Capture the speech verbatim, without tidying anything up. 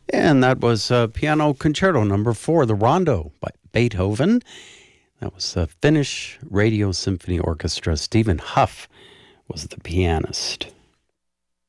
And that was uh, Piano Concerto Number Four, the Rondo by Beethoven. That was the Finnish Radio Symphony Orchestra. Stephen Huff was the pianist.